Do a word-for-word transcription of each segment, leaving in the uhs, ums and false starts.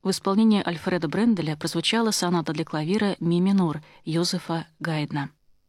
В исполнении Альфреда Бренделя прозвучала соната для клавира ми минор Йозефа Гайдна.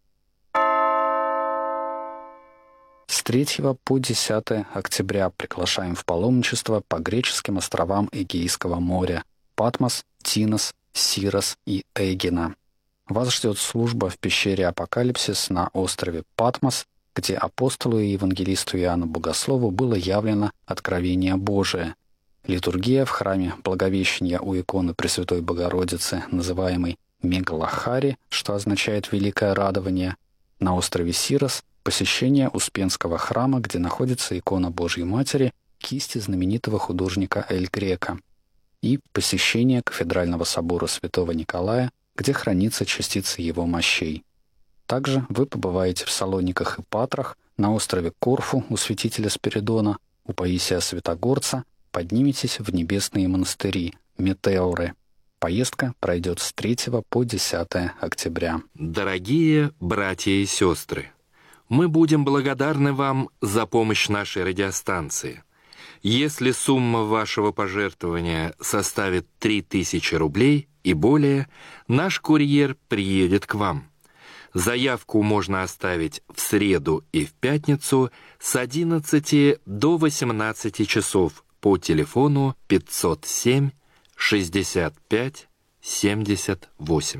С третьего по десятое октября приглашаем в паломничество по греческим островам Эгейского моря Патмос, Тинос, Сирос и Эгина. Вас ждет служба в пещере Апокалипсис на острове Патмос, где апостолу и евангелисту Иоанну Богослову было явлено откровение Божие. Литургия в храме Благовещения у иконы Пресвятой Богородицы, называемой Мегалахари, что означает «великое радование», на острове Сирос посещение Успенского храма, где находится икона Божьей Матери, кисти знаменитого художника Эль Греко, и посещение кафедрального собора Святого Николая, где хранится частица его мощей. Также вы побываете в Салониках и Патрах, на острове Корфу у святителя Спиридона, у Паисия Святогорца, подниметесь в небесные монастыри Метеоры. Поездка пройдет с третьего по десятое октября. Дорогие братья и сестры, мы будем благодарны вам за помощь нашей радиостанции. Если сумма вашего пожертвования составит три тысячи рублей и более, наш курьер приедет к вам. Заявку можно оставить в среду и в пятницу с одиннадцати до восемнадцати часов по телефону пятьсот семь шестьдесят пять семьдесят восемь.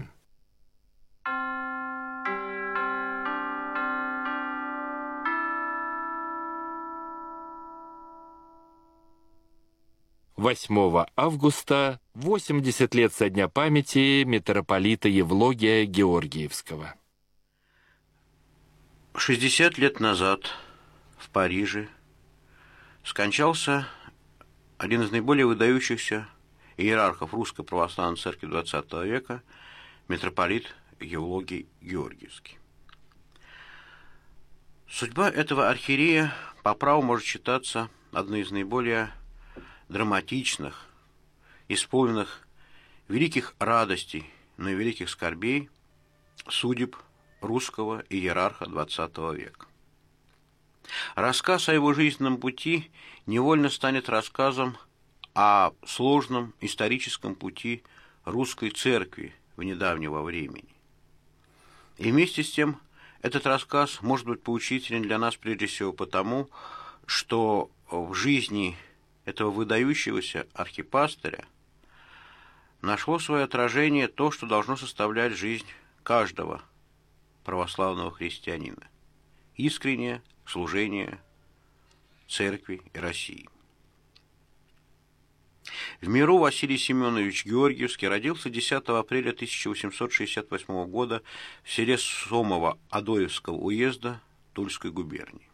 восьмого августа восемьдесят лет со дня памяти митрополита Евлогия Георгиевского. шестьдесят лет назад в Париже скончался один из наиболее выдающихся иерархов Русской Православной Церкви двадцатого века, митрополит Евлогий Георгиевский. Судьба этого архиерея по праву может считаться одной из наиболее драматичных, исполненных великих радостей, но и великих скорбей судеб русского иерарха двадцатого века. Рассказ о его жизненном пути невольно станет рассказом о сложном историческом пути русской церкви в недавнего времени. И вместе с тем этот рассказ может быть поучителен для нас прежде всего потому, что в жизни этого выдающегося архипастыря нашло свое отражение то, что должно составлять жизнь каждого православного христианина – искреннее служение Церкви и России. В миру Василий Семенович Георгиевский родился десятого апреля тысяча восемьсот шестьдесят восьмого года в селе Сомово Адоевского уезда Тульской губернии.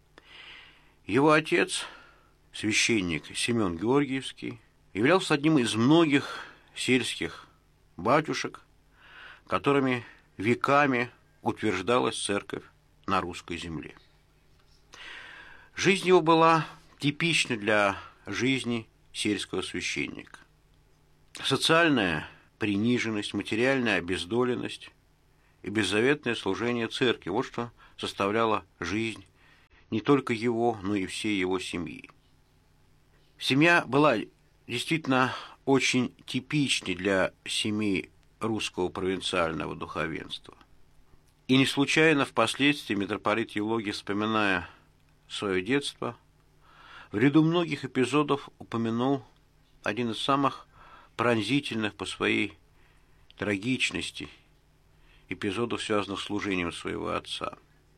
Его отец, священник Семен Георгиевский, являлся одним из многих сельских батюшек, которыми веками утверждалась церковь на русской земле. Жизнь его была типична для жизни сельского священника. Социальная приниженность, материальная обездоленность и беззаветное служение церкви – вот что составляло жизнь не только его, но и всей его семьи. Семья была действительно очень типичной для семьи русского провинциального духовенства. И не случайно впоследствии митрополит Евлогий, вспоминая свое детство, в ряду многих эпизодов упомянул один из самых пронзительных по своей трагичности эпизодов, связанных с служением своего отца.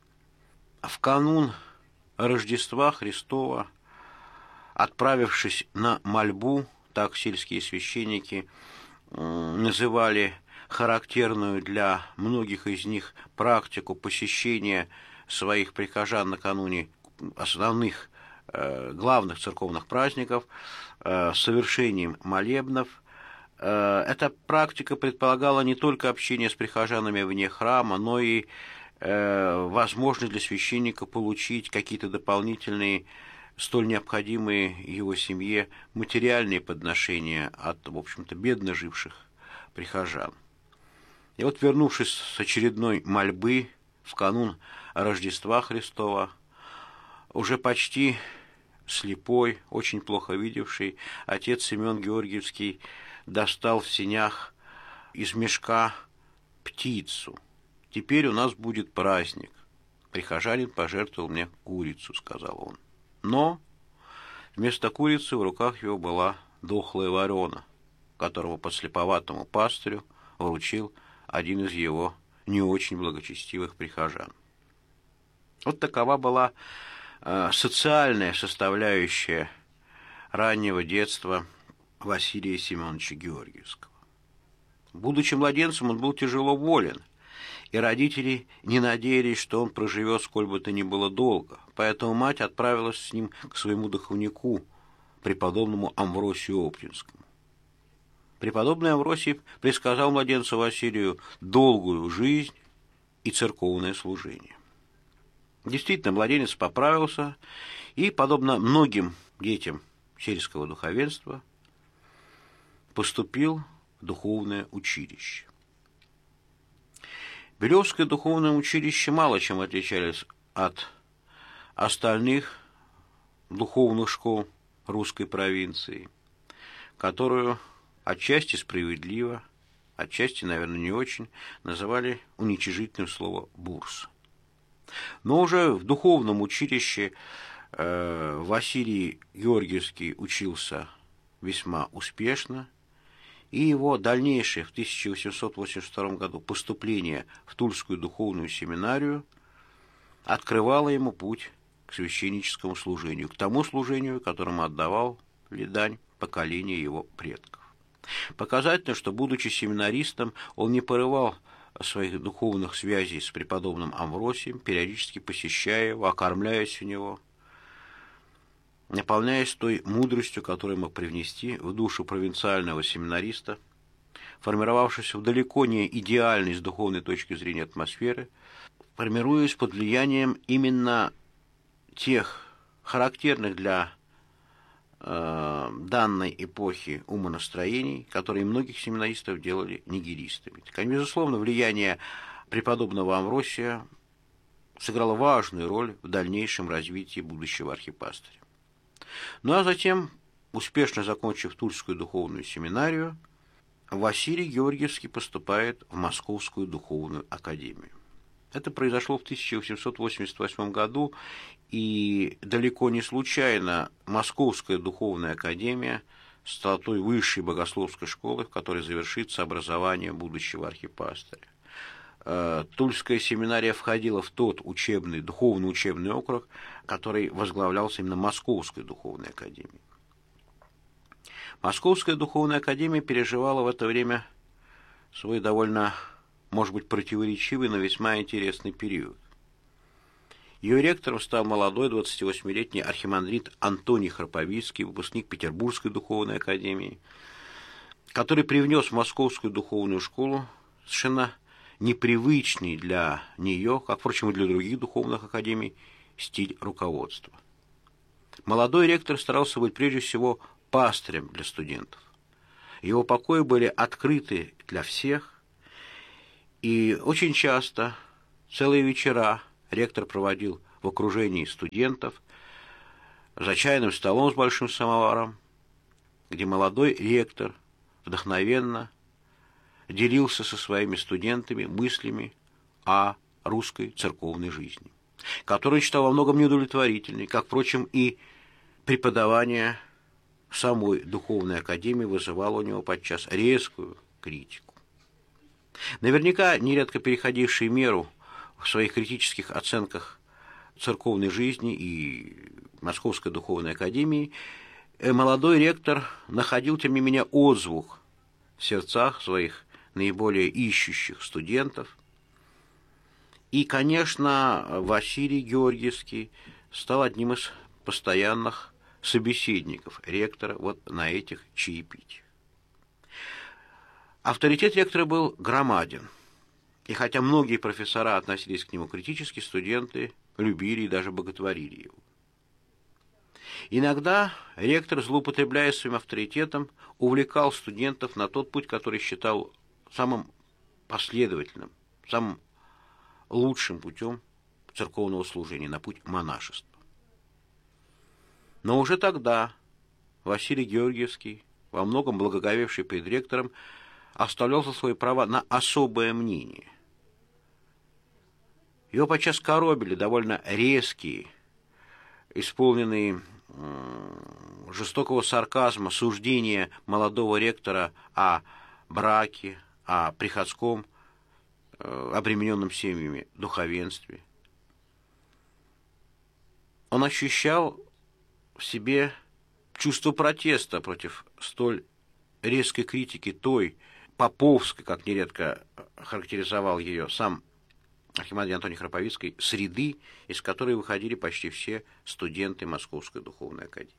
В канун Рождества Христова, отправившись на мольбу, так сельские священники называли характерную для многих из них практику посещения своих прихожан накануне основных э, главных церковных праздников, э, совершением молебнов. Э, эта практика предполагала не только общение с прихожанами вне храма, но и э, возможность для священника получить какие-то дополнительные, столь необходимые его семье материальные подношения от, в общем-то, бедно живших прихожан. И вот, вернувшись с очередной мольбы в канун Рождества Христова, уже почти слепой, очень плохо видевший, отец Семен Георгиевский достал в сенях из мешка птицу. «Теперь у нас будет праздник. Прихожанин пожертвовал мне курицу», — сказал он. Но вместо курицы в руках его была дохлая ворона, которого подслеповатому пастырю вручил один из его не очень благочестивых прихожан. Вот такова была э, социальная составляющая раннего детства Василия Семеновича Георгиевского. Будучи младенцем, он был тяжело болен, и родители не надеялись, что он проживет сколь бы то ни было долго, поэтому мать отправилась с ним к своему духовнику, преподобному Амвросию Оптинскому. Преподобный Амвросий предсказал младенцу Василию долгую жизнь и церковное служение. Действительно, младенец поправился и, подобно многим детям сельского духовенства, поступил в духовное училище. Белевское духовное училище мало чем отличались от остальных духовных школ русской провинции, которую отчасти справедливо, отчасти, наверное, не очень, называли уничижительным словом «бурс». Но уже в духовном училище э, Василий Георгиевский учился весьма успешно, и его дальнейшее в тысяча восемьсот восемьдесят втором году поступление в Тульскую духовную семинарию открывало ему путь к священническому служению, к тому служению, которому отдавал дань поколение его предков. Показательно, что, будучи семинаристом, он не порывал своих духовных связей с преподобным Амвросием, периодически посещая его, окормляясь у него, наполняясь той мудростью, которую мог привнести в душу провинциального семинариста, формировавшегося в далеко не идеальной с духовной точки зрения атмосферы, формируясь под влиянием именно тех характерных для э, данной эпохи умонастроений, которые многих семинаристов делали нигилистами. Так, безусловно, влияние преподобного Амвросия сыграло важную роль в дальнейшем развитии будущего архипастыря. Ну а затем, успешно закончив Тульскую духовную семинарию, Василий Георгиевский поступает в Московскую духовную академию. Это произошло в тысяча восемьсот восемьдесят восьмом году, и далеко не случайно Московская духовная академия стала той высшей богословской школой, в которой завершится образование будущего архипастыря. Тульская семинария входила в тот учебный, духовный учебный округ, который возглавлялся именно Московской духовной академией. Московская духовная академия переживала в это время свой довольно, может быть, противоречивый, но весьма интересный период. Ее ректором стал молодой двадцативосьмилетний архимандрит Антоний Храповицкий, выпускник Петербургской духовной академии, который привнес в Московскую духовную школу совершенно непривычный для нее, как, впрочем, и для других духовных академий, стиль руководства. Молодой ректор старался быть прежде всего пастырем для студентов. Его покои были открыты для всех, и очень часто, целые вечера, ректор проводил в окружении студентов, за чайным столом с большим самоваром, где молодой ректор вдохновенно делился со своими студентами мыслями о русской церковной жизни, которую считал во многом неудовлетворительной, как, впрочем, и преподавание самой духовной академии вызывало у него подчас резкую критику. Наверняка нередко переходивший меру в своих критических оценках церковной жизни и Московской духовной академии, молодой ректор находил, тем не менее, отзвук в сердцах своих наиболее ищущих студентов. И, конечно, Василий Георгиевский стал одним из постоянных собеседников ректора вот на этих чаепитиях. Авторитет ректора был громаден, и хотя многие профессора относились к нему критически, студенты любили и даже боготворили его. Иногда ректор, злоупотребляя своим авторитетом, увлекал студентов на тот путь, который считал самым последовательным, самым лучшим путем церковного служения, на путь монашества. Но уже тогда Василий Георгиевский во многом благоговевший перед ректором, оставлял за свои права на особое мнение. Его подчас коробили довольно резкие, исполненные жестокого сарказма суждения молодого ректора о браке, о приходском, обремененном семьями духовенстве. Он ощущал в себе чувство протеста против столь резкой критики той поповской, как нередко характеризовал ее сам архимандрит Антоний Храповицкий, среды, из которой выходили почти все студенты Московской духовной академии.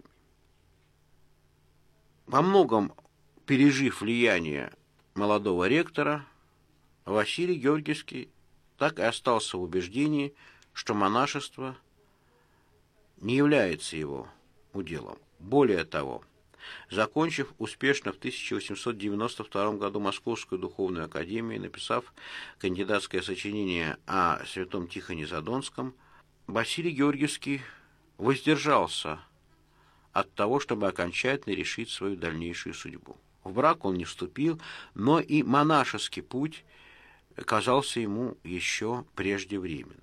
Во многом пережив влияние молодого ректора, Василий Георгиевский так и остался в убеждении, что монашество не является его уделом. Более того, закончив успешно в тысяча восемьсот девяносто втором году Московскую духовную академию, написав кандидатское сочинение о святом Тихоне Задонском, Василий Георгиевский воздержался от того, чтобы окончательно решить свою дальнейшую судьбу. В брак он не вступил, но и монашеский путь казался ему еще преждевременным.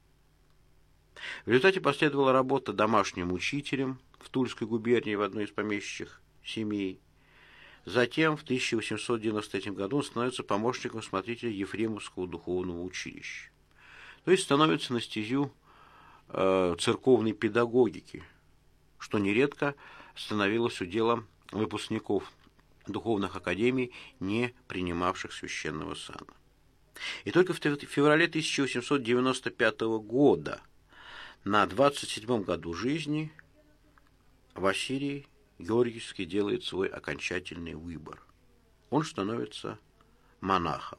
В результате последовала работа домашним учителем в Тульской губернии в одной из помещичьих семей. Затем в тысяча восемьсот девяносто третьем году он становится помощником смотрителя Ефремовского духовного училища. То есть становится на стезю э, церковной педагогики, что нередко становилось уделом выпускников духовных академий, не принимавших священного сана. И только в феврале тысяча восемьсот девяносто пятого года, на двадцать седьмом году жизни, Василий Георгиевский делает свой окончательный выбор. Он становится монахом,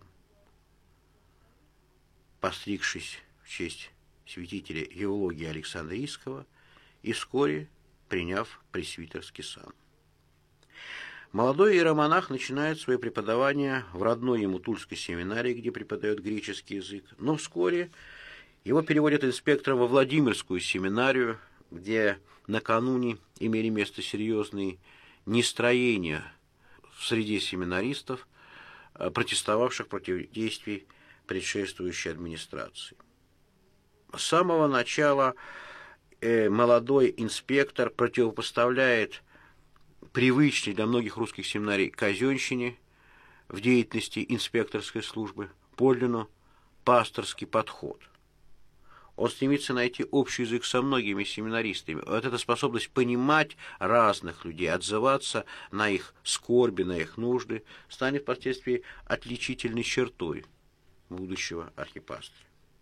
постригшись в честь святителя Евлогия Александрийского и вскоре приняв пресвитерский сан. Молодой иеромонах начинает свое преподавание в родной ему Тульской семинарии, где преподает греческий язык, но вскоре его переводят инспектором во Владимирскую семинарию, где накануне имели место серьезные нестроения в среде семинаристов, протестовавших против действий предшествующей администрации. С самого начала э, молодой инспектор противопоставляет привычной для многих русских семинарий казенщине в деятельности инспекторской службы подлинно пасторский подход. Он стремится найти общий язык со многими семинаристами. Вот эта способность понимать разных людей, отзываться на их скорби, на их нужды, станет впоследствии отличительной чертой будущего архипастыря.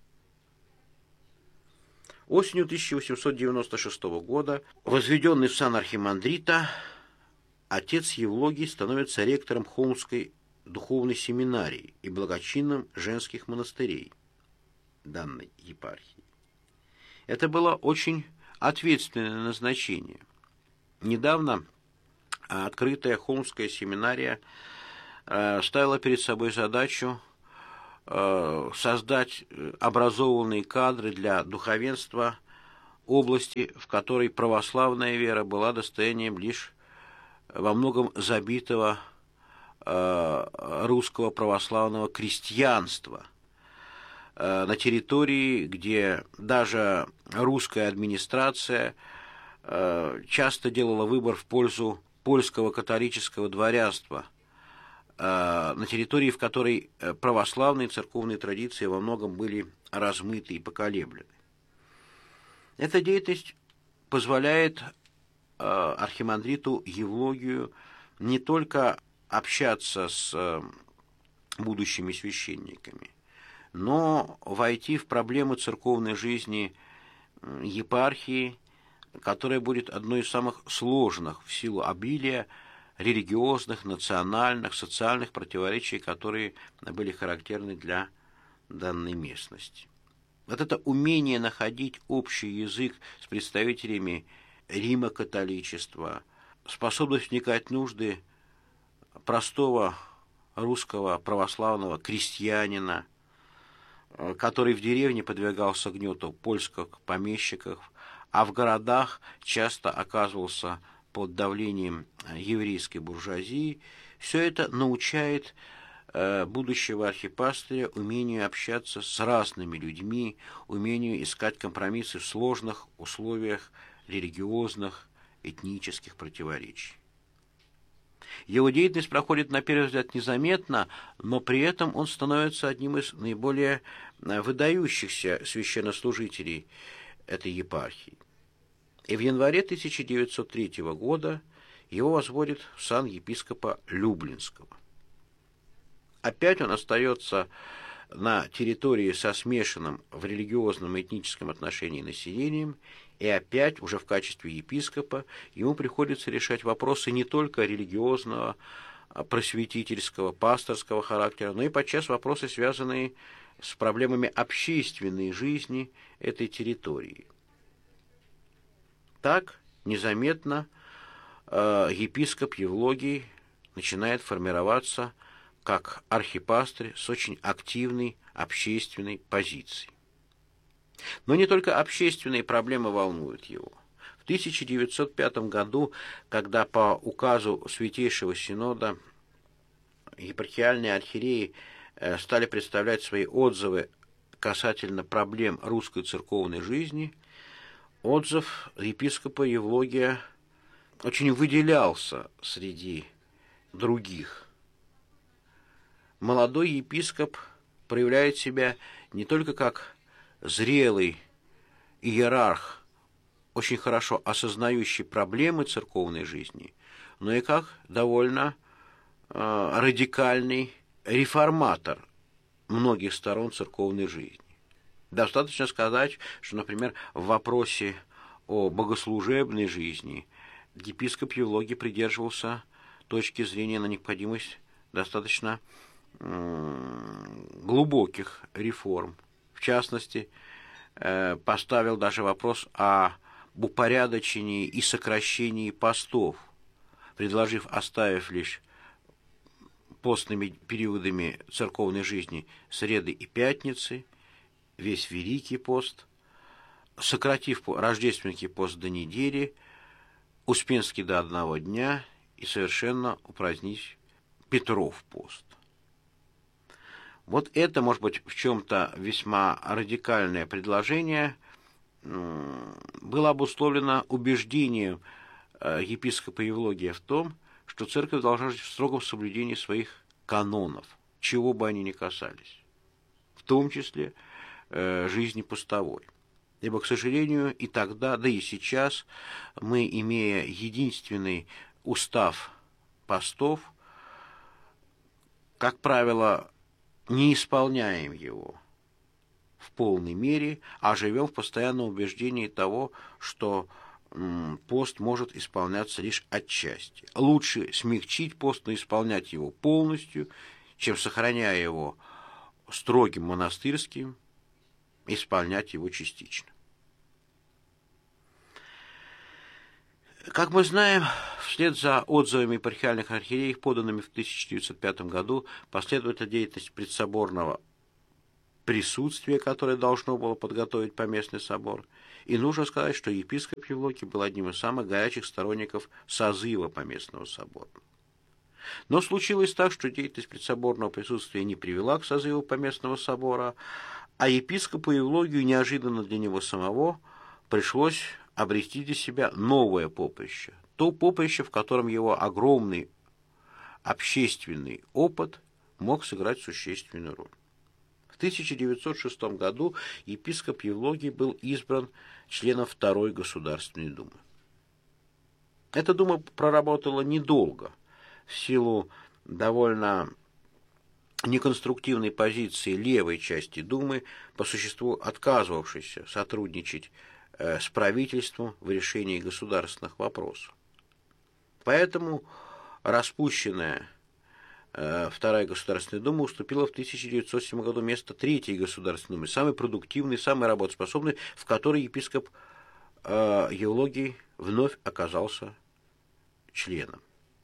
Осенью тысяча восемьсот девяносто шестого года, возведенный в сан архимандрита, отец Евлогий становится ректором Холмской духовной семинарии и благочинным женских монастырей данной епархии. Это было очень ответственное назначение. Недавно открытая Холмская семинария ставила перед собой задачу создать образованные кадры для духовенства области, в которой православная вера была достоянием лишь во многом забитого русского православного крестьянства, на территории, где даже русская администрация часто делала выбор в пользу польского католического дворянства, на территории, в которой православные церковные традиции во многом были размыты и поколеблены. Эта деятельность позволяет архимандриту Евлогию не только общаться с будущими священниками, но войти в проблемы церковной жизни епархии, которая будет одной из самых сложных в силу обилия религиозных, национальных, социальных противоречий, которые были характерны для данной местности. Вот это умение находить общий язык с представителями Рима-католичества, способность вникать в нужды простого русского православного крестьянина, который в деревне подвергался гнету польских помещиков, а в городах часто оказывался под давлением еврейской буржуазии, все это научает будущего архипастыря умению общаться с разными людьми, умению искать компромиссы в сложных условиях религиозных, этнических противоречий. Его деятельность проходит, на первый взгляд, незаметно, но при этом он становится одним из наиболее выдающихся священнослужителей этой епархии. И в январе тысяча девятьсот третьего года его возводят в сан епископа Люблинского. Опять он остается на территории со смешанным в религиозном и этническом отношении населением, и опять уже в качестве епископа ему приходится решать вопросы не только религиозного, просветительского, пасторского характера, но и подчас вопросы, связанные с проблемами общественной жизни этой территории. Так, незаметно э, епископ Евлогий начинает формироваться как архипастырь с очень активной общественной позицией. Но не только общественные проблемы волнуют его. В тысяча девятьсот пятом году, когда по указу Святейшего Синода епархиальные архиереи стали представлять свои отзывы касательно проблем русской церковной жизни, отзыв епископа Евлогия очень выделялся среди других. Молодой епископ проявляет себя не только как зрелый иерарх, очень хорошо осознающий проблемы церковной жизни, но и как довольно э, радикальный реформатор многих сторон церковной жизни. Достаточно сказать, что, например, в вопросе о богослужебной жизни епископ Евлогий придерживался точки зрения на необходимость достаточно глубоких реформ. В частности, поставил даже вопрос об упорядочении и сокращении постов, предложив, оставив лишь постными периодами церковной жизни среды и пятницы, весь Великий пост, сократив рождественский пост до недели, Успенский до одного дня и совершенно упразднить Петров пост. Вот это, может быть, в чем-то весьма радикальное предложение было обусловлено убеждением епископа Евлогия в том, что церковь должна жить в строгом соблюдении своих канонов, чего бы они ни касались, в том числе жизни постовой. Ибо, к сожалению, и тогда, да и сейчас мы, имея единственный устав постов, как правило, не исполняем его в полной мере, а живем в постоянном убеждении того, что м, пост может исполняться лишь отчасти. Лучше смягчить пост, но исполнять его полностью, чем, сохраняя его строгим монастырским, исполнять его частично. Как мы знаем, вслед за отзывами епархиальных архиереев, поданными в тысяча девятьсот пятом году, последует деятельность предсоборного присутствия, которое должно было подготовить поместный собор. И нужно сказать, что епископ Евлогий был одним из самых горячих сторонников созыва поместного собора. Но случилось так, что деятельность предсоборного присутствия не привела к созыву поместного собора, а епископу Евлогию неожиданно для него самого пришлось обрести для себя новое поприще. То поприще, в котором его огромный общественный опыт мог сыграть существенную роль. В тысяча девятьсот шестом году епископ Евлогий был избран членом Второй Государственной Думы. Эта дума проработала недолго, в силу довольно неконструктивной позиции левой части Думы, по существу отказывавшейся сотрудничать с правительством в решении государственных вопросов. Поэтому распущенная э, Вторая Государственная Дума уступила в тысяча девятьсот седьмом году место Третьей Государственной Думы, самой продуктивной, самой работоспособной, в которой епископ э, Евлогий вновь оказался членом.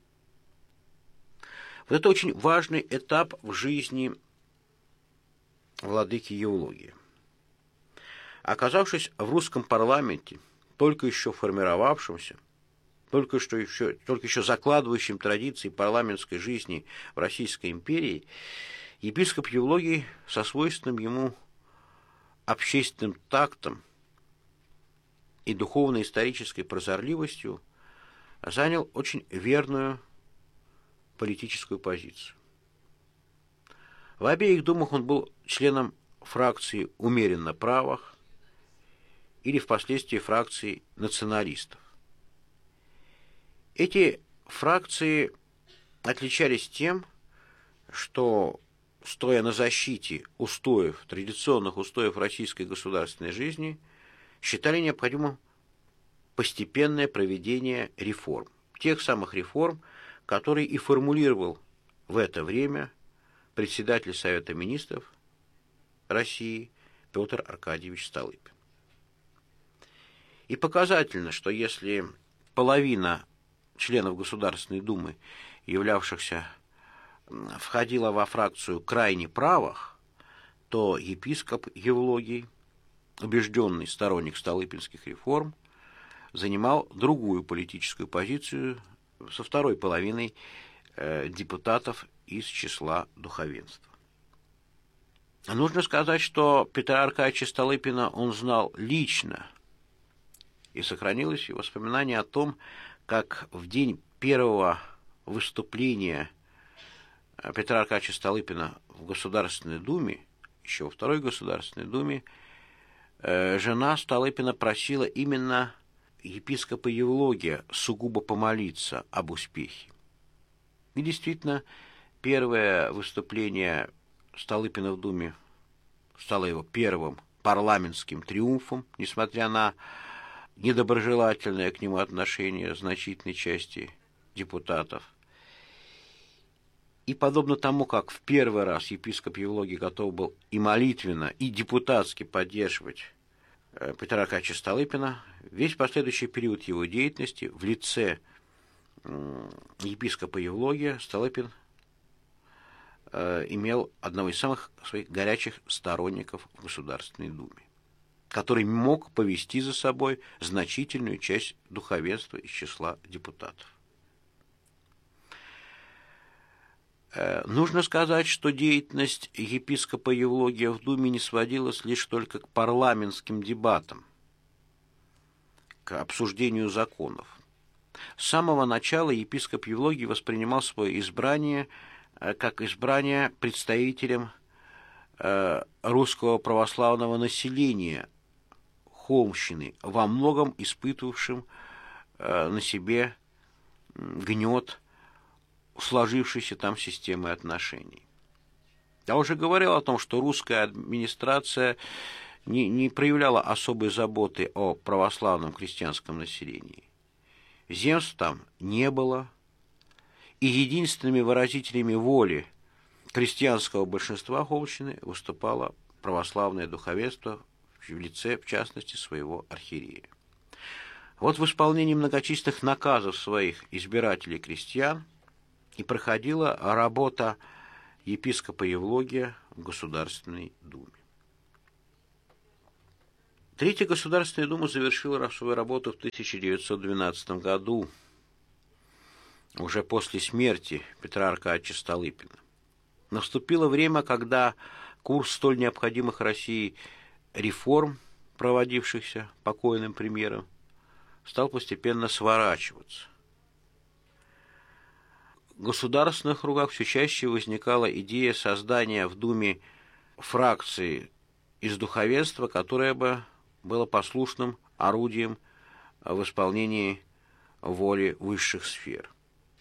Вот это очень важный этап в жизни владыки Евлогия. Оказавшись в русском парламенте, только еще формировавшемся, только что еще, только еще закладывающим традиции парламентской жизни в Российской империи, епископ Евлогий со свойственным ему общественным тактом и духовно-исторической прозорливостью занял очень верную политическую позицию. В обеих думах он был членом фракции умеренно правых или впоследствии фракции националистов. Эти фракции отличались тем, что, стоя на защите устоев, традиционных устоев российской государственной жизни, считали необходимым постепенное проведение реформ. Тех самых реформ, которые и формулировал в это время председатель Совета министров России Петр Аркадьевич Столыпин. И показательно, что если половина членов Государственной Думы, являвшихся, входила во фракцию крайне правых, то епископ Евлогий, убежденный сторонник столыпинских реформ, занимал другую политическую позицию со второй половиной э, депутатов из числа духовенства. Нужно сказать, что Петра Аркадьевича Столыпина он знал лично, и сохранилось и воспоминание о том, как в день первого выступления Петра Аркадьевича Столыпина в Государственной Думе, еще во Второй Государственной Думе, э, жена Столыпина просила именно епископа Евлогия сугубо помолиться об успехе. И действительно, первое выступление Столыпина в Думе стало его первым парламентским триумфом, несмотря на недоброжелательное к нему отношение значительной части депутатов. И подобно тому, как в первый раз епископ Евлогий готов был и молитвенно, и депутатски поддерживать Петра Аркадьевича Столыпина, весь последующий период его деятельности в лице епископа Евлогия Столыпин имел одного из самых своих горячих сторонников в Государственной Думе, который мог повести за собой значительную часть духовенства из числа депутатов. Нужно сказать, что деятельность епископа Евлогия в Думе не сводилась лишь только к парламентским дебатам, к обсуждению законов. С самого начала епископ Евлогий воспринимал свое избрание как избрание представителем русского православного населения Холмщины, во многом испытывавшим на себе гнет сложившейся там системы отношений. Я уже говорил о том, что русская администрация не, не проявляла особой заботы о православном крестьянском населении. Земств там не было, и единственными выразителями воли крестьянского большинства Холмщины выступало православное духовенство в лице, в частности, своего архиерея. Вот в исполнении многочисленных наказов своих избирателей-крестьян и проходила работа епископа Евлогия в Государственной Думе. Третья Государственная Дума завершила свою работу в тысяча девятьсот двенадцатом году, уже после смерти Петра Аркадьевича Столыпина. Наступило время, когда курс столь необходимых России реформ, проводившихся покойным премьером, стал постепенно сворачиваться. В государственных кругах все чаще возникала идея создания в Думе фракции из духовенства, которое бы было послушным орудием в исполнении воли высших сфер.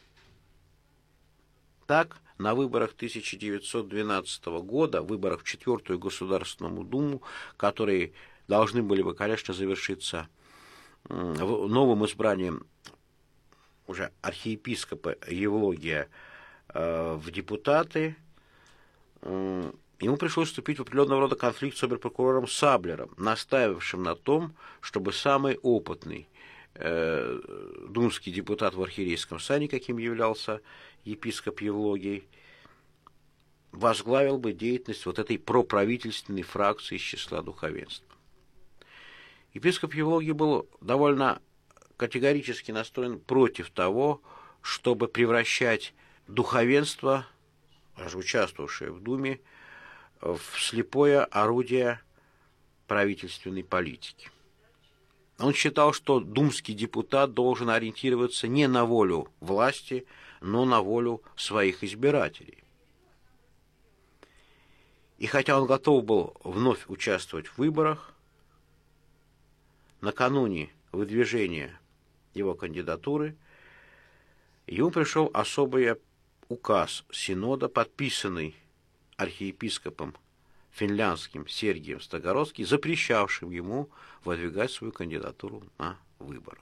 Так, на выборах тысяча девятьсот двенадцатого года, выборах в Четвертую Государственную Думу, которые должны были бы, конечно, завершиться новым избранием уже архиепископа Евлогия э, в депутаты, э, ему пришлось вступить в определенного рода конфликт с оберпрокурором Саблером, настаивавшим на том, чтобы самый опытный э, думский депутат в архиерейском сане, каким являлся епископ Евлогий, возглавил бы деятельность вот этой проправительственной фракции из числа духовенства. Епископ Евлогий был довольно категорически настроен против того, чтобы превращать духовенство, даже участвовавшее в Думе, в слепое орудие правительственной политики. Он считал, что думский депутат должен ориентироваться не на волю власти, но на волю своих избирателей. И хотя он готов был вновь участвовать в выборах, накануне выдвижения его кандидатуры ему пришел особый указ Синода, подписанный архиепископом финляндским Сергием Строгородским, запрещавшим ему выдвигать свою кандидатуру на выборах.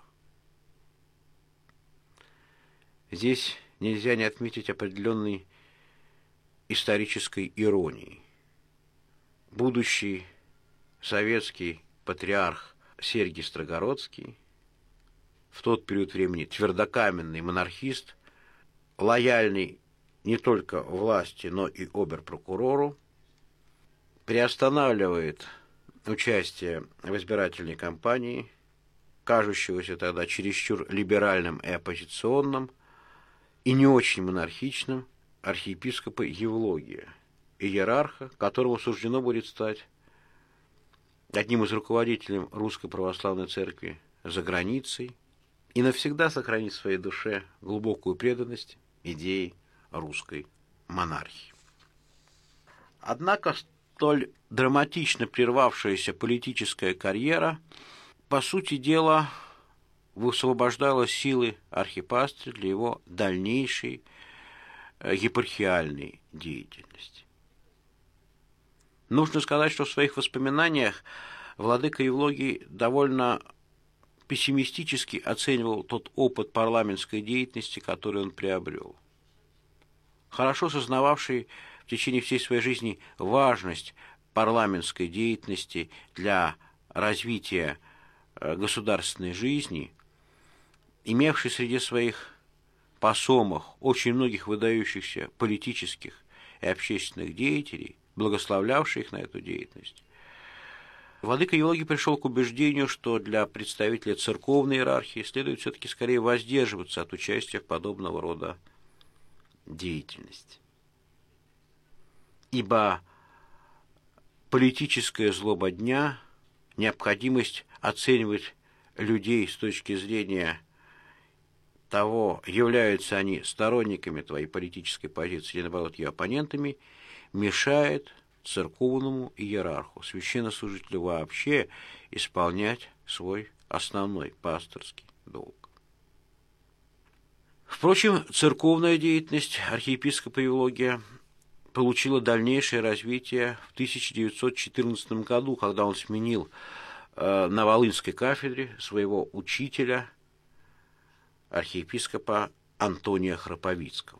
Здесь нельзя не отметить определенной исторической иронии. Будущий советский патриарх Сергий Строгородский, в тот период времени твердокаменный монархист, лояльный не только власти, но и обер-прокурору, приостанавливает участие в избирательной кампании, кажущегося тогда чересчур либеральным и оппозиционным, и не очень монархичным архиепископа Евлогия, иерарха, которому суждено будет стать одним из руководителей Русской Православной Церкви за границей и навсегда сохранить в своей душе глубокую преданность идеи русской монархии. Однако столь драматично прервавшаяся политическая карьера, по сути дела, высвобождала силы архипастыря для его дальнейшей епархиальной деятельности. Нужно сказать, что в своих воспоминаниях владыка Евлогий довольно пессимистически оценивал тот опыт парламентской деятельности, который он приобрел. Хорошо сознававший в течение всей своей жизни важность парламентской деятельности для развития государственной жизни, имевший среди своих посомов очень многих выдающихся политических и общественных деятелей, благословлявший их на эту деятельность, владыка Евлогий пришел к убеждению, что для представителя церковной иерархии следует все-таки скорее воздерживаться от участия в подобного рода деятельности. Ибо политическая злоба дня, необходимость оценивать людей с точки зрения того, являются они сторонниками твоей политической позиции или, наоборот, ее оппонентами, мешает церковному иерарху, священнослужителю вообще исполнять свой основной пасторский долг. Впрочем, церковная деятельность архиепископа Евлогия получила дальнейшее развитие в тысяча девятьсот четырнадцатом году, когда он сменил э, на Волынской кафедре своего учителя, архиепископа Антония Храповицкого.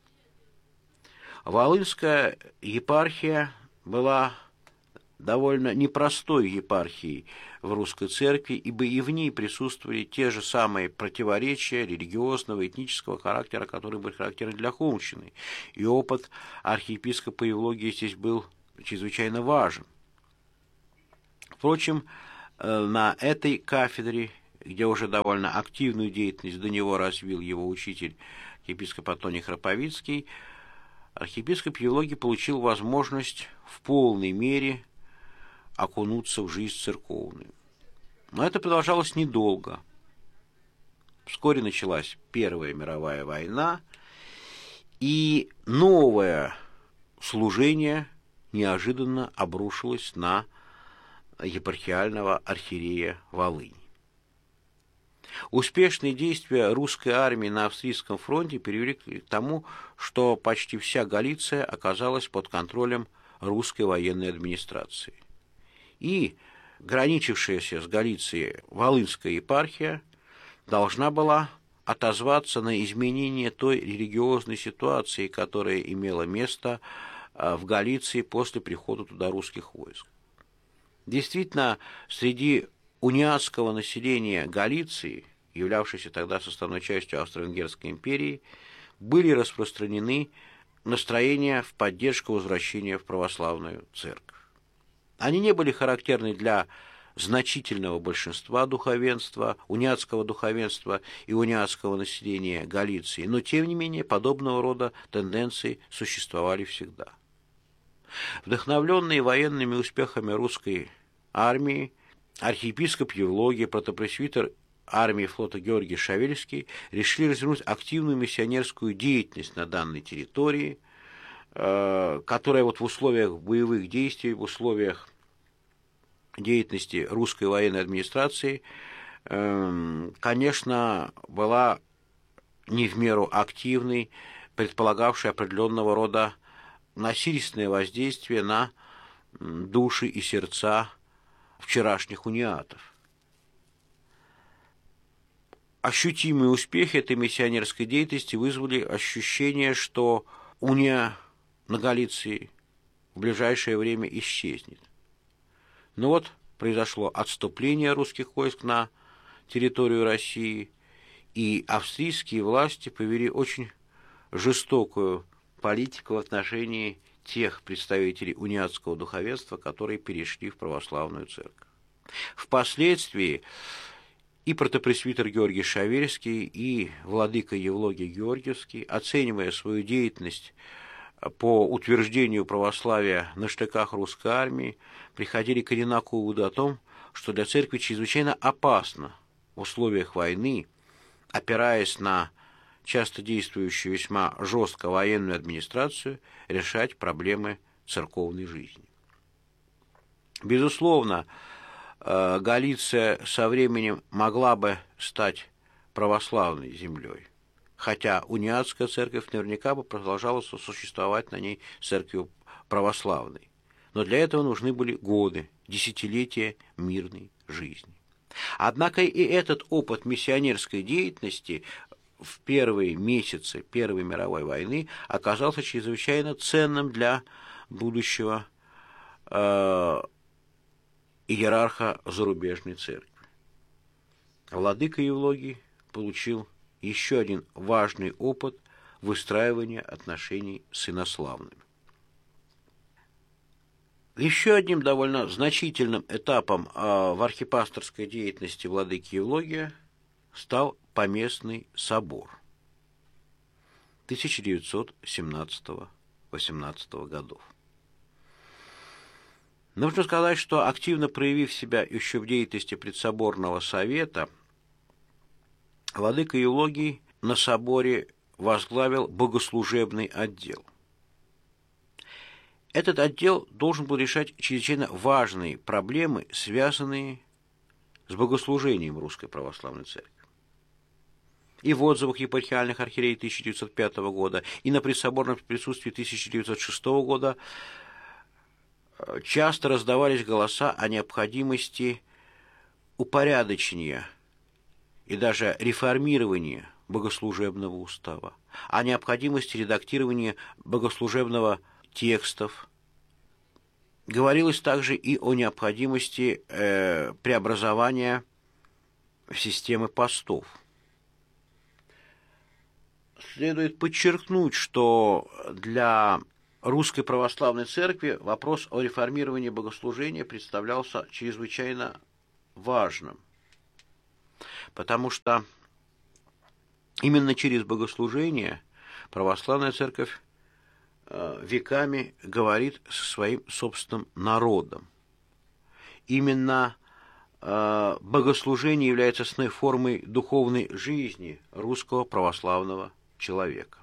Волынская епархия была довольно непростой епархией в русской церкви, ибо и в ней присутствовали те же самые противоречия религиозного, этнического характера, которые были характерны для Холмщины. И опыт архиепископа Евлогия здесь был чрезвычайно важен. Впрочем, на этой кафедре, где уже довольно активную деятельность до него развил его учитель, архиепископ Антоний Храповицкий, архиепископ Евлогий получил возможность в полной мере окунуться в жизнь церковную. Но это продолжалось недолго. Вскоре началась Первая мировая война, и новое служение неожиданно обрушилось на епархиального архиерея Волыни. Успешные действия русской армии на австрийском фронте привели к тому, что почти вся Галиция оказалась под контролем русской военной администрации. И граничившаяся с Галицией Волынская епархия должна была отозваться на изменение той религиозной ситуации, которая имела место в Галиции после прихода туда русских войск. Действительно, среди униатского населения Галиции, являвшейся тогда составной частью Австро-Венгерской империи, были распространены настроения в поддержку возвращения в православную церковь. Они не были характерны для значительного большинства духовенства, униатского духовенства и униатского населения Галиции, но, тем не менее, подобного рода тенденции существовали всегда. Вдохновленные военными успехами русской армии, архиепископ Евлогий, протопресвитер армии флота Георгий Шавельский решили развернуть активную миссионерскую деятельность на данной территории, которая вот в условиях боевых действий, в условиях деятельности русской военной администрации, конечно, была не в меру активной, предполагавшей определенного рода насильственное воздействие на души и сердца вчерашних униатов. Ощутимые успехи этой миссионерской деятельности вызвали ощущение, что уния на Галиции в ближайшее время исчезнет. Но вот произошло отступление русских войск на территорию России, и австрийские власти повели очень жестокую политику в отношении тех представителей униатского духовенства, которые перешли в православную церковь. Впоследствии и протопресвитер Георгий Шавельский, и владыка Евлогий Георгиевский, оценивая свою деятельность по утверждению православия на штыках русской армии, приходили к одинаковому выводу о том, что для церкви чрезвычайно опасно в условиях войны, опираясь на часто действующую весьма жестко военную администрацию, решать проблемы церковной жизни. Безусловно, Галиция со временем могла бы стать православной землей, хотя униатская церковь наверняка бы продолжала существовать на ней церковью православной. Но для этого нужны были годы, десятилетия мирной жизни. Однако и этот опыт миссионерской деятельности в первые месяцы Первой мировой войны оказался чрезвычайно ценным для будущего э, иерарха зарубежной церкви. Владыка Евлогий получил еще один важный опыт выстраивания отношений с инославными. Еще одним довольно значительным этапом э, в архипасторской деятельности владыки Евлогия стал Поместный собор тысяча девятьсот семнадцатого — восемнадцатого годов. Нужно сказать, что, активно проявив себя еще в деятельности предсоборного совета, владыка Евлогий на соборе возглавил богослужебный отдел. Этот отдел должен был решать чрезвычайно важные проблемы, связанные с богослужением Русской Православной Церкви. И в отзывах епархиальных архиереев тысяча девятьсот пятого года, и на предсоборном присутствии тысяча девятьсот шестого года часто раздавались голоса о необходимости упорядочения и даже реформирования богослужебного устава, о необходимости редактирования богослужебного текстов. Говорилось также и о необходимости э, преобразования системы постов. Следует подчеркнуть, что для Русской Православной Церкви вопрос о реформировании богослужения представлялся чрезвычайно важным, потому что именно через богослужение Православная Церковь веками говорит со своим собственным народом. Именно богослужение является основной формой духовной жизни русского православного человека.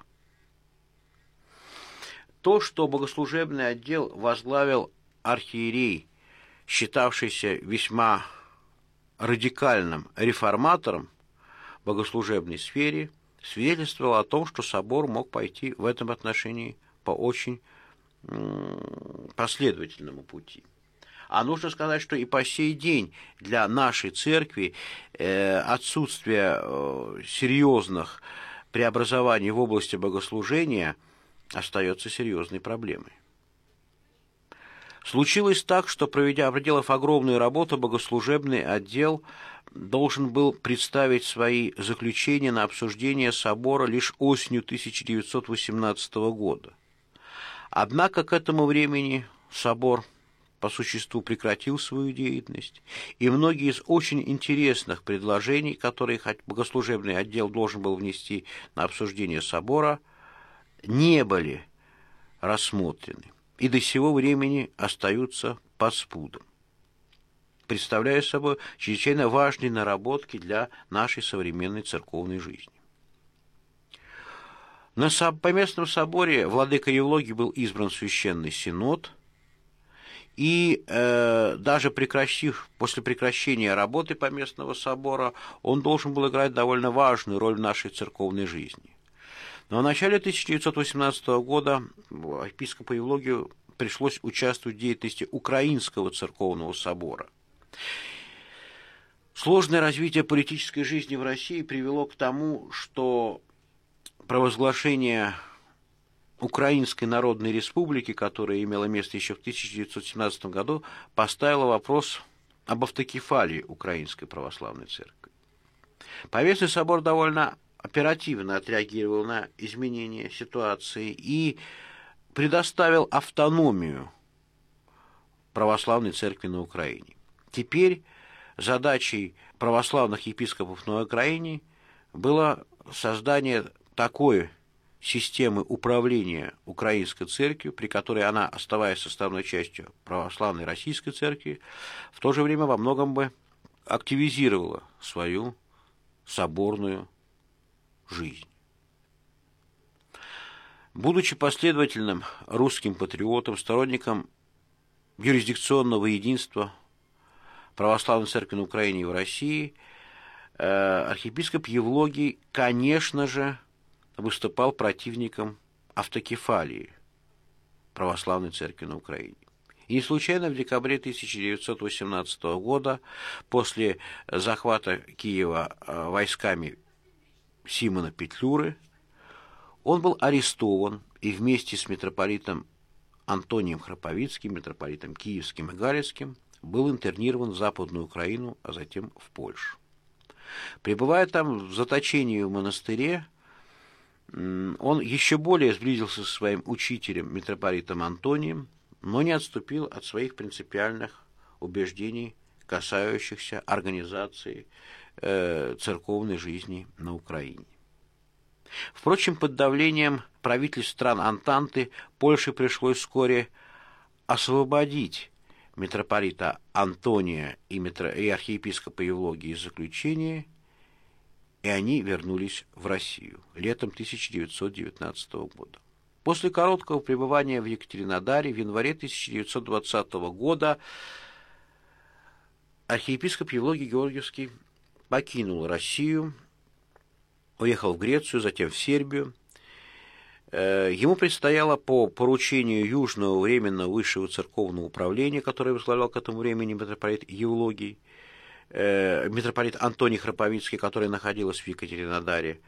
То, что богослужебный отдел возглавил архиерей, считавшийся весьма радикальным реформатором в богослужебной сфере, свидетельствовало о том, что собор мог пойти в этом отношении по очень последовательному пути. А нужно сказать, что и по сей день для нашей церкви отсутствие серьезных преобразований в области богослужения остается серьезной проблемой. Случилось так, что, проведя, проделав огромную работу, богослужебный отдел должен был представить свои заключения на обсуждение собора лишь осенью тысяча девятьсот восемнадцатого года. Однако к этому времени собор по существу прекратил свою деятельность, и многие из очень интересных предложений, которые богослужебный отдел должен был внести на обсуждение собора, не были рассмотрены и до сего времени остаются под спудом, представляя собой чрезвычайно важные наработки для нашей современной церковной жизни. На Поместном соборе владыка Евлогий был избран Священный Синод, и э, даже прекращив, после прекращения работы Поместного собора он должен был играть довольно важную роль в нашей церковной жизни. Но в начале тысяча девятьсот восемнадцатого года епископу Евлогию пришлось участвовать в деятельности Украинского церковного собора. Сложное развитие политической жизни в России привело к тому, что провозглашение Украинской Народной Республики, которая имела место еще в тысяча девятьсот семнадцатом году, поставило вопрос об автокефалии Украинской Православной Церкви. Поместный собор довольно оперативно отреагировал на изменения ситуации и предоставил автономию Православной Церкви на Украине. Теперь задачей православных епископов на Украине было создание такой системы управления Украинской Церковью, при которой она, оставаясь составной частью православной Российской Церкви, в то же время во многом бы активизировала свою соборную жизнь. Будучи последовательным русским патриотом, сторонником юрисдикционного единства православной церкви на Украине и в России, архиепископ Евлогий, конечно же, выступал противником автокефалии православной церкви на Украине. И не случайно в декабре тысяча девятьсот восемнадцатого года, после захвата Киева войсками Симона Петлюры, он был арестован и вместе с митрополитом Антонием Храповицким, митрополитом Киевским и Галицким, был интернирован в Западную Украину, а затем в Польшу. Пребывая там в заточении в монастыре, он еще более сблизился со своим учителем, митрополитом Антонием, но не отступил от своих принципиальных убеждений, касающихся организации э, церковной жизни на Украине. Впрочем, под давлением правительств стран Антанты Польше пришлось вскоре освободить митрополита Антония и, митро... и архиепископа Евлогия из заключения, и они вернулись в Россию летом тысяча девятьсот девятнадцатого года. После короткого пребывания в Екатеринодаре в январе тысяча девятьсот двадцатого года архиепископ Евлогий Георгиевский покинул Россию, уехал в Грецию, затем в Сербию. Ему предстояло по поручению Южного временного высшего церковного управления, которое возглавлял к этому времени митрополит Евлогий, митрополит Антоний Храповицкий, который находился в Екатеринодаре,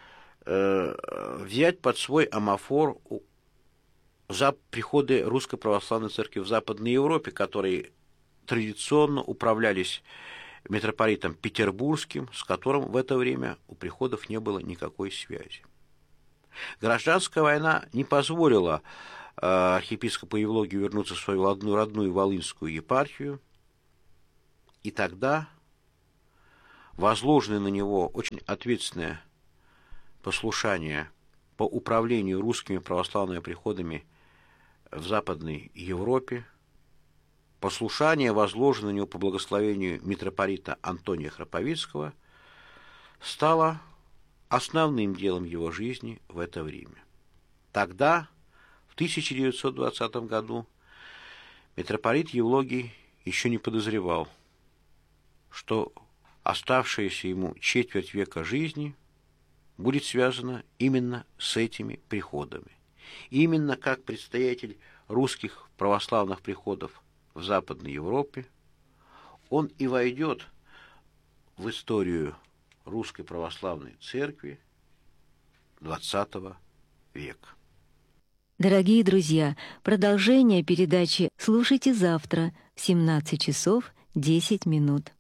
взять под свой амофор за приходы Русской Православной Церкви в Западной Европе, которые традиционно управлялись митрополитом Петербургским, с которым в это время у приходов не было никакой связи. Гражданская война не позволила архиепископу Евлогию вернуться в свою родную, родную Волынскую епархию, и тогда возложенное на него очень ответственное послушание по управлению русскими православными приходами в Западной Европе, послушание, возложенное на него по благословению митрополита Антония Храповицкого, стало основным делом его жизни в это время. Тогда, в тысяча девятьсот двадцатом году, митрополит Евлогий еще не подозревал, что оставшаяся ему четверть века жизни будет связана именно с этими приходами. Именно как предстоятель русских православных приходов в Западной Европе он и войдет в историю Русской Православной Церкви двадцатого века. Дорогие друзья, продолжение передачи слушайте завтра в семнадцать часов десять минут.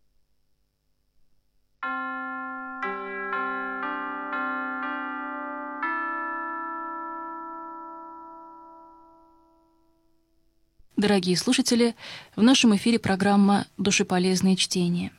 Дорогие слушатели, в нашем эфире программа «Душеполезные чтения».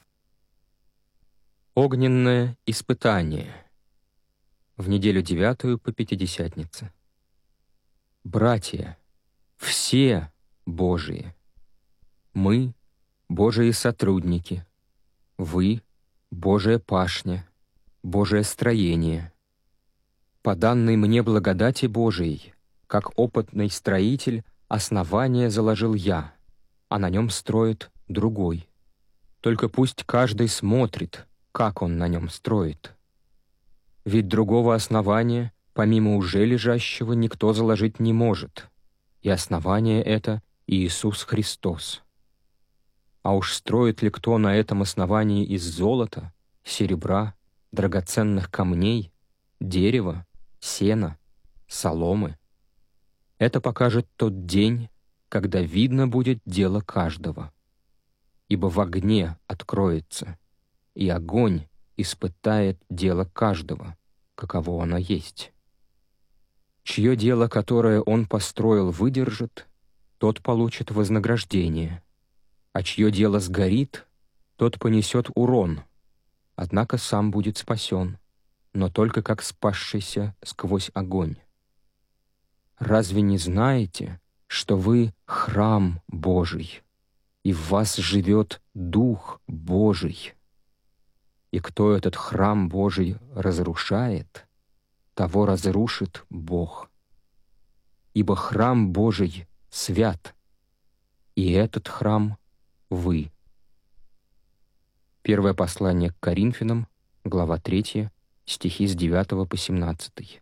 Огненное испытание. В неделю девятую по Пятидесятнице. Братья, все Божии, мы — Божии сотрудники, вы — Божия пашня, Божие строение. По данной мне благодати Божией, как опытный строитель, основание заложил я, а на нем строит другой. Только пусть каждый смотрит, как он на нем строит. Ведь другого основания, помимо уже лежащего, никто заложить не может, и основание это Иисус Христос. А уж строит ли кто на этом основании из золота, серебра, драгоценных камней, дерева, сена, соломы? Это покажет тот день, когда видно будет дело каждого. Ибо в огне откроется, и огонь испытает дело каждого, каково оно есть. Чье дело, которое он построил, выдержит, тот получит вознаграждение, а чье дело сгорит, тот понесет урон, однако сам будет спасен, но только как спасшийся сквозь огонь. Разве не знаете, что вы — храм Божий, и в вас живет Дух Божий? И кто этот храм Божий разрушает, того разрушит Бог. Ибо храм Божий свят, и этот храм — вы. Первое послание к Коринфянам, глава третья, стихи с девятого по семнадцатый.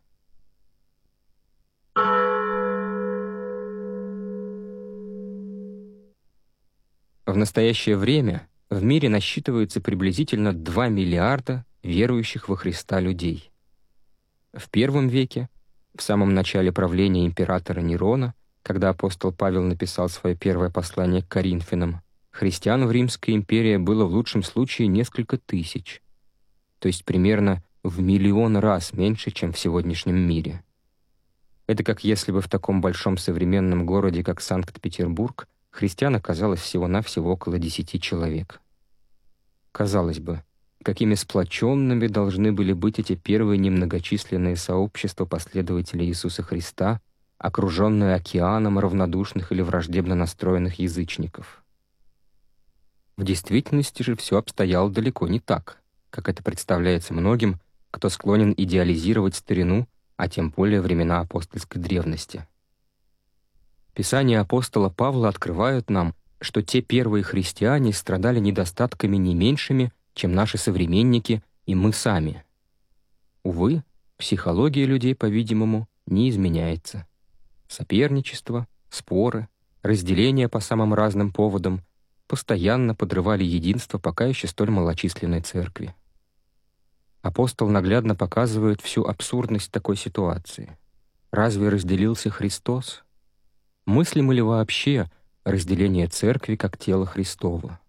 В настоящее время в мире насчитывается приблизительно два миллиарда верующих во Христа людей. В первом веке, в самом начале правления императора Нерона, когда апостол Павел написал свое первое послание к Коринфянам, христиан в Римской империи было в лучшем случае несколько тысяч, то есть примерно в миллион раз меньше, чем в сегодняшнем мире. Это как если бы в таком большом современном городе, как Санкт-Петербург, христиан оказалось всего-навсего около десяти человек. Казалось бы, какими сплоченными должны были быть эти первые немногочисленные сообщества последователей Иисуса Христа, окруженные океаном равнодушных или враждебно настроенных язычников. В действительности же все обстояло далеко не так, как это представляется многим, кто склонен идеализировать старину, а тем более времена апостольской древности. Писания апостола Павла открывают нам, что те первые христиане страдали недостатками не меньшими, чем наши современники и мы сами. Увы, психология людей, по-видимому, не изменяется. Соперничество, споры, разделения по самым разным поводам постоянно подрывали единство пока еще столь малочисленной церкви. Апостол наглядно показывает всю абсурдность такой ситуации. Разве разделился Христос? Мыслимо ли вообще разделение церкви как тела Христова?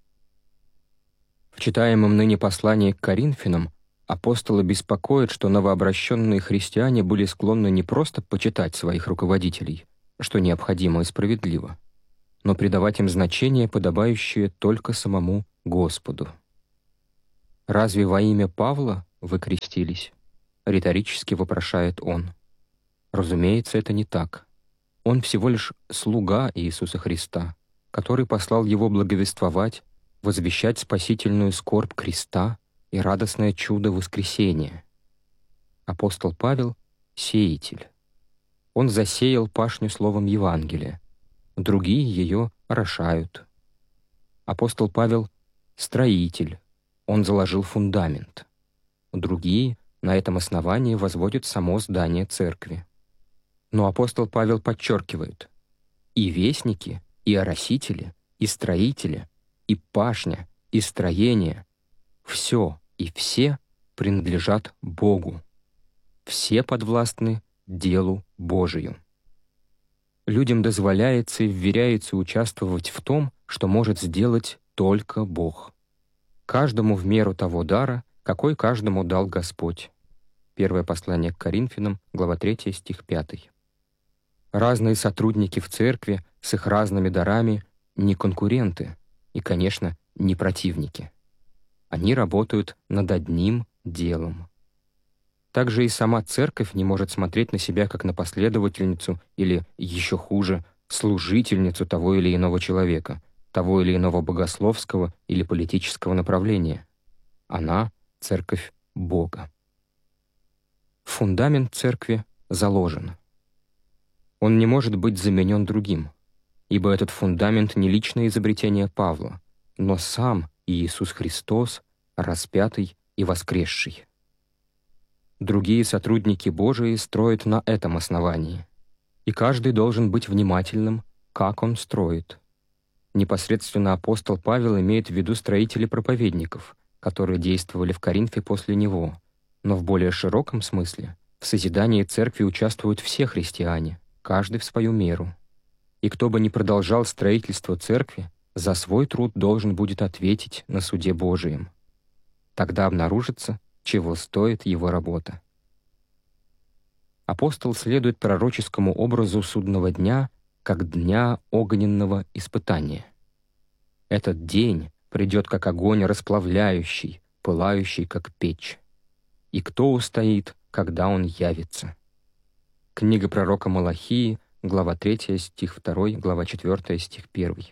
В читаемом ныне послании к Коринфянам апостола беспокоит, что новообращенные христиане были склонны не просто почитать своих руководителей, что необходимо и справедливо, но придавать им значение, подобающее только самому Господу. «Разве во имя Павла вы крестились?» — риторически вопрошает он. Разумеется, это не так. Он всего лишь слуга Иисуса Христа, который послал его благовествовать, возвещать спасительную скорбь креста и радостное чудо воскресения. Апостол Павел — сеятель. Он засеял пашню словом Евангелия, другие ее орошают. Апостол Павел — строитель, он заложил фундамент. Другие на этом основании возводят само здание церкви. Но апостол Павел подчеркивает: и вестники, и оросители, и строители, и пашня, и строение — все и все принадлежат Богу. Все подвластны делу Божию. Людям дозволяется и вверяется участвовать в том, что может сделать только Бог. Каждому в меру того дара, какой каждому дал Господь. Первое послание к Коринфянам, глава третья, стих пятый. Разные сотрудники в церкви с их разными дарами не конкуренты и, конечно, не противники. Они работают над одним делом. Также и сама церковь не может смотреть на себя как на последовательницу или, еще хуже, служительницу того или иного человека, того или иного богословского или политического направления. Она — церковь Бога. Фундамент церкви заложен. Он не может быть заменен другим, ибо этот фундамент не личное изобретение Павла, но сам Иисус Христос, распятый и воскресший. Другие сотрудники Божии строят на этом основании, и каждый должен быть внимательным, как он строит. Непосредственно апостол Павел имеет в виду строителей-проповедников, которые действовали в Коринфе после него, но в более широком смысле в созидании церкви участвуют все христиане, каждый в свою меру. И кто бы ни продолжал строительство церкви, за свой труд должен будет ответить на суде Божием. Тогда обнаружится, чего стоит его работа. Апостол следует пророческому образу судного дня как дня огненного испытания. Этот день придет как огонь расплавляющий, пылающий как печь. И кто устоит, когда он явится? Книга пророка Малахии, глава третья, стих второй, глава четвёртая, стих первый.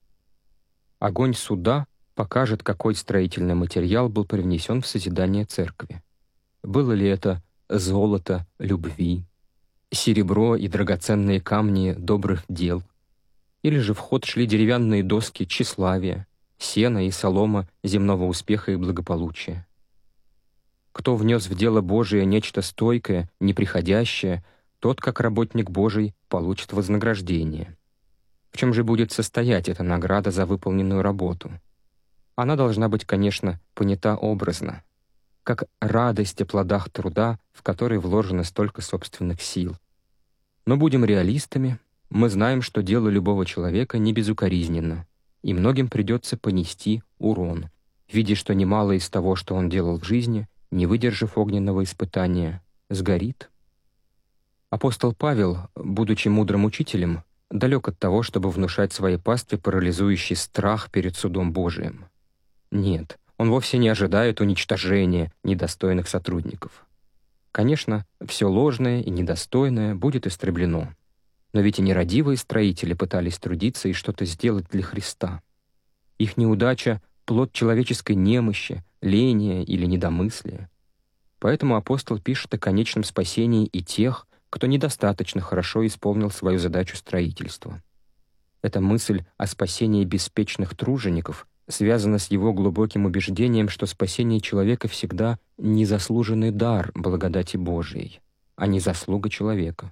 Огонь суда покажет, какой строительный материал был привнесен в созидание церкви. Было ли это золото любви, серебро и драгоценные камни добрых дел, или же в ход шли деревянные доски тщеславия, сено и солома земного успеха и благополучия. Кто внес в дело Божие нечто стойкое, неприходящее, тот, как работник Божий, получит вознаграждение. В чем же будет состоять эта награда за выполненную работу? Она должна быть, конечно, понята образно, как радость о плодах труда, в который вложено столько собственных сил. Но будем реалистами, мы знаем, что дело любого человека не безукоризненно, и многим придется понести урон, видя, что немало из того, что он делал в жизни, не выдержав огненного испытания, сгорит. Апостол Павел, будучи мудрым учителем, далек от того, чтобы внушать своей пастве парализующий страх перед судом Божиим. Нет, он вовсе не ожидает уничтожения недостойных сотрудников. Конечно, все ложное и недостойное будет истреблено. Но ведь и нерадивые строители пытались трудиться и что-то сделать для Христа. Их неудача — плод человеческой немощи, ления или недомыслия. Поэтому апостол пишет о конечном спасении и тех, кто недостаточно хорошо исполнил свою задачу строительства. Эта мысль о спасении беспечных тружеников связана с его глубоким убеждением, что спасение человека всегда незаслуженный дар благодати Божией, а не заслуга человека.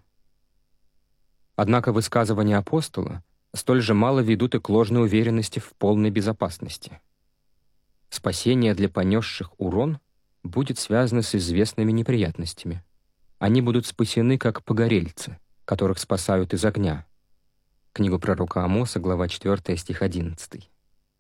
Однако высказывания апостола столь же мало ведут и к ложной уверенности в полной безопасности. Спасение для понесших урон будет связано с известными неприятностями. Они будут спасены как погорельцы, которых спасают из огня. Книга пророка Амоса, глава четвёртая, стих одиннадцатый.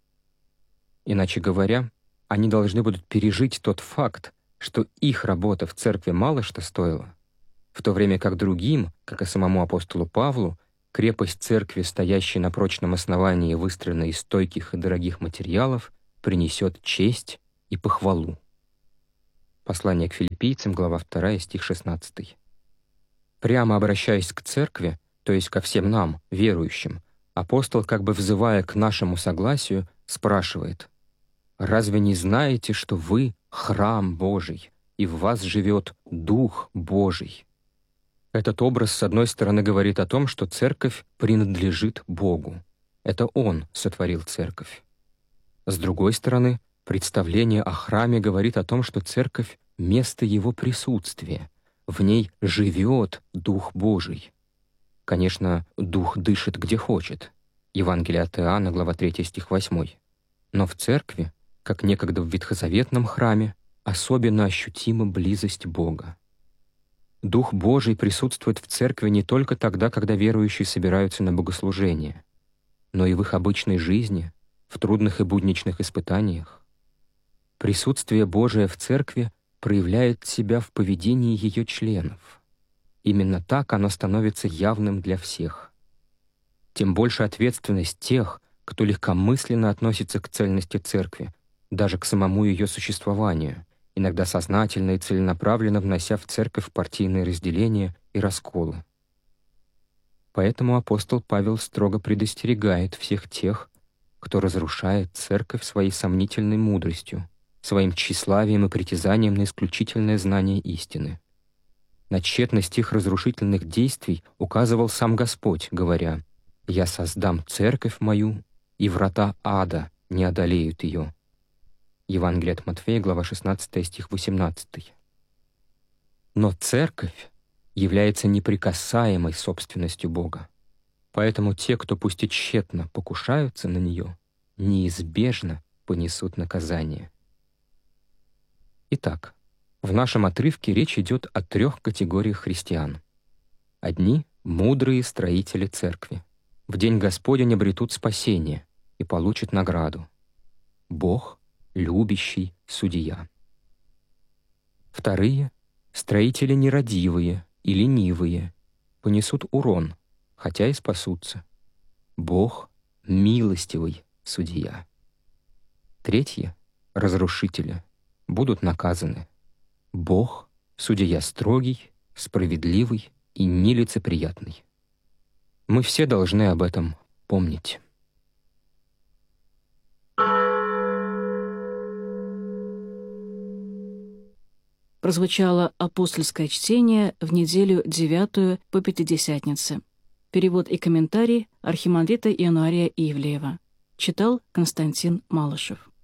Иначе говоря, они должны будут пережить тот факт, что их работа в церкви мало что стоила, в то время как другим, как и самому апостолу Павлу, крепость церкви, стоящей на прочном основании, выстроенной из стойких и дорогих материалов, принесет честь и похвалу. Послание к филиппийцам, глава вторая, стих шестнадцатый. Прямо обращаясь к церкви, то есть ко всем нам, верующим, апостол, как бы взывая к нашему согласию, спрашивает: «Разве не знаете, что вы — храм Божий, и в вас живет Дух Божий?» Этот образ, с одной стороны, говорит о том, что церковь принадлежит Богу. Это Он сотворил церковь. С другой стороны, представление о храме говорит о том, что церковь — место Его присутствия, в ней живет Дух Божий. Конечно, Дух дышит где хочет. Евангелие от Иоанна, глава третья, стих восьмой. Но в церкви, как некогда в ветхозаветном храме, особенно ощутима близость Бога. Дух Божий присутствует в церкви не только тогда, когда верующие собираются на богослужение, но и в их обычной жизни, в трудных и будничных испытаниях. Присутствие Божие в церкви проявляет себя в поведении ее членов. именно так оно становится явным для всех. Тем больше ответственность тех, кто легкомысленно относится к цельности церкви, даже к самому ее существованию, иногда сознательно и целенаправленно внося в церковь партийные разделения и расколы. Поэтому апостол Павел строго предостерегает всех тех, кто разрушает церковь своей сомнительной мудростью, своим тщеславием и притязанием на исключительное знание истины. На тщетность их разрушительных действий указывал сам Господь, говоря: «Я создам церковь мою, и врата ада не одолеют ее». Евангелие от Матфея, глава шестнадцатая, стих восемнадцатый. Но церковь является неприкасаемой собственностью Бога. Поэтому те, кто пусть и тщетно покушаются на нее, неизбежно понесут наказание. Итак, в нашем отрывке речь идет о трех категориях христиан. Одни — мудрые строители церкви. В день Господень обретут спасение и получат награду. Бог — любящий судья. Вторые — строители нерадивые и ленивые, понесут урон, хотя и спасутся. Бог — милостивый судья. Третьи — разрушители, будут наказаны. Бог — судья строгий, справедливый и нелицеприятный. Мы все должны об этом помнить. Прозвучало апостольское чтение в неделю девятую по Пятидесятнице. Перевод и комментарий архимандрита Иануария Ивлеева. Читал Константин Малышев.